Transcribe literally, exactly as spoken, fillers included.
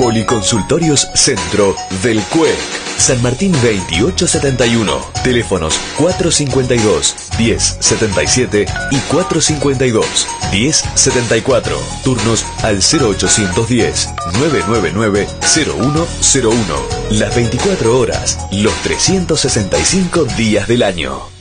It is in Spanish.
Policonsultorios Centro del C U E C. San Martín veintiocho setenta y uno. Teléfonos cuatro cincuenta y dos, diez setenta y siete y cuatro cincuenta y dos, diez setenta y cuatro. Turnos al cero ochocientos diez, novecientos noventa y nueve, cero uno cero uno. Las veinticuatro horas, los trescientos sesenta y cinco días del año.